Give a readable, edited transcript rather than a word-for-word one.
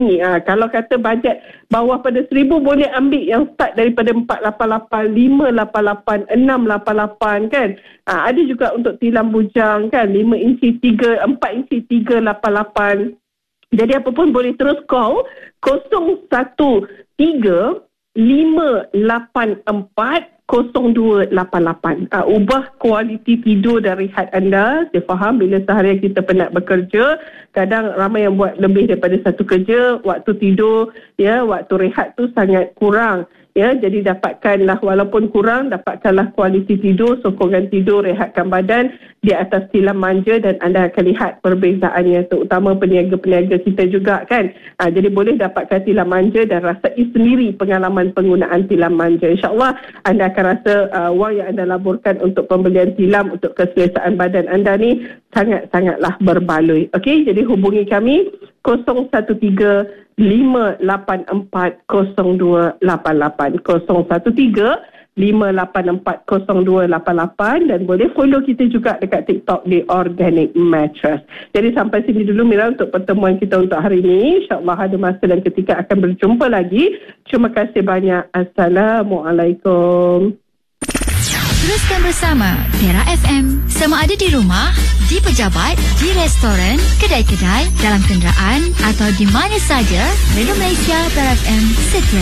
Kalau kata bajet bawah pada 1,000 boleh ambil yang start daripada 488, 588, 688 kan. Ada juga untuk tilam bujang kan, 5 inci 3, 4 inci 388. Jadi apa pun boleh terus call 013 584 0288. Ubah kualiti tidur dan rehat anda. Saya faham bila seharian kita penat bekerja, kadang ramai yang buat lebih daripada satu kerja, waktu tidur, waktu rehat tu sangat kurang. Jadi dapatkanlah, walaupun kurang, dapatkanlah kualiti tidur, sokongan tidur, rehatkan badan di atas tilam manja dan anda akan lihat perbezaannya, terutama peniaga-peniaga kita juga kan. Jadi boleh dapatkan tilam manja dan rasai sendiri pengalaman penggunaan tilam manja. InsyaAllah anda akan rasa wang yang anda laburkan untuk pembelian tilam untuk keselesaan badan anda ni sangat-sangatlah berbaloi. Okey, jadi hubungi kami 013 584 0288 013 584 0288 dan boleh follow kita juga dekat TikTok di Organic Mattress. Jadi sampai sini dulu Mira untuk pertemuan kita untuk hari ini. InsyaAllah ada masa dan ketika akan berjumpa lagi. Terima kasih banyak. Assalamualaikum. Teruskan bersama Tera FM. Sama ada di rumah, di pejabat, di restoran, kedai-kedai, dalam kenderaan atau di mana saja, Radio Malaysia Tera FM setia